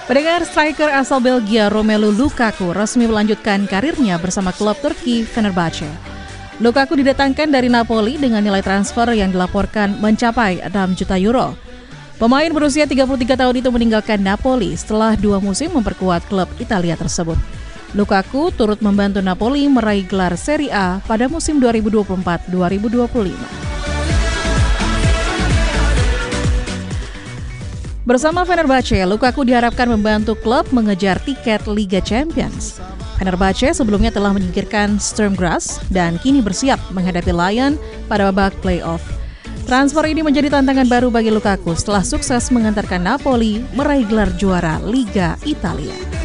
Pendengar, striker asal Belgia Romelu Lukaku resmi melanjutkan karirnya bersama klub Turki Fenerbahce. Lukaku didatangkan dari Napoli dengan nilai transfer yang dilaporkan mencapai 6 juta euro. Pemain berusia 33 tahun itu meninggalkan Napoli setelah 2 musim memperkuat klub Italia tersebut. Lukaku turut membantu Napoli meraih gelar Serie A pada musim 2024-2025. Bersama Fenerbahce, Lukaku diharapkan membantu klub mengejar tiket Liga Champions. Fenerbahce sebelumnya telah menyingkirkan Sturm Graz dan kini bersiap menghadapi Lyon pada babak play-off. Transfer ini menjadi tantangan baru bagi Lukaku setelah sukses mengantarkan Napoli meraih gelar juara Liga Italia.